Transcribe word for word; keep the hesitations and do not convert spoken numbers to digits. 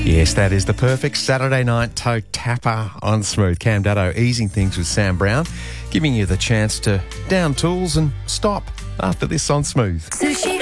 Yes, that is the perfect Saturday night toe tapper on Smooth. Cam Dutto easing things with Sam Brown, giving you the chance to down tools and stop after this on Smooth. Sushi